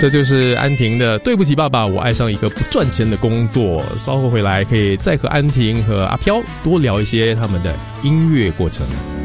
这就是安婷的对不起爸爸，我爱上一个不赚钱的工作。稍后回来可以再和安婷和阿飘多聊一些他们的音乐过程。